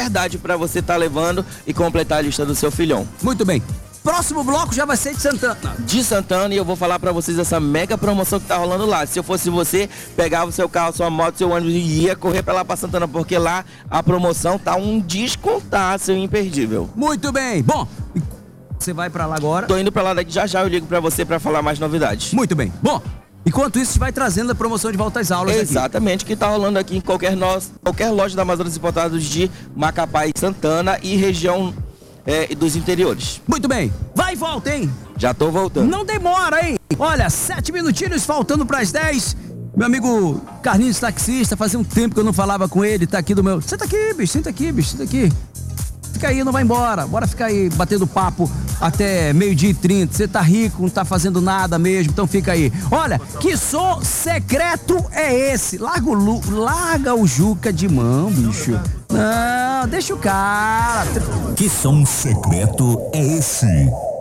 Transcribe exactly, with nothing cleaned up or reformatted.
verdade pra você estar tá levando e completar a lista do seu filhão. Muito bem. Próximo bloco já vai ser de Santana. De Santana, e eu vou falar pra vocês essa mega promoção que tá rolando lá. Se eu fosse você, pegava o seu carro, sua moto, seu ônibus e ia correr pra lá pra Santana, porque lá a promoção tá um descontaço imperdível. Muito bem. Bom, você vai pra lá agora? Tô indo pra lá daqui, já já eu ligo pra você pra falar mais novidades. Muito bem. Bom, enquanto isso, vai trazendo a promoção de volta às aulas. Exatamente, aqui. Que tá rolando aqui em qualquer, no... qualquer loja da Amazonas Importados de Macapá e Santana e região é, dos interiores. Muito bem. Vai e volta, hein? Já tô voltando. Não demora, hein? Olha, sete minutinhos faltando pras dez. Meu amigo Carlinhos taxista, fazia um tempo que eu não falava com ele, tá aqui do meu... Senta aqui, bicho, senta aqui, bicho, senta aqui. Fica aí, não vai embora. Bora ficar aí batendo papo até meio-dia e trinta. Você tá rico, não tá fazendo nada mesmo, então fica aí. Olha, que som secreto é esse? Larga o, Lu, larga o Juca de mão, bicho. Não, deixa o cara. Que som secreto é esse?